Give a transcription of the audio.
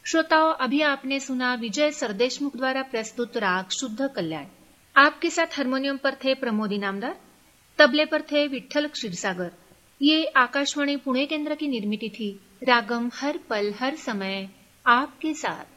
श्रोताओं, अभी आपने सुना विजय सरदेशमुख द्वारा प्रस्तुत राग शुद्ध कल्याण। आपके साथ हारमोनियम पर थे प्रमोद इनामदार, तबले पर थे विठ्ठल क्षीरसागर। ये आकाशवाणी पुणे केंद्र की निर्मित थी। रागम हर पल हर समय आपके साथ।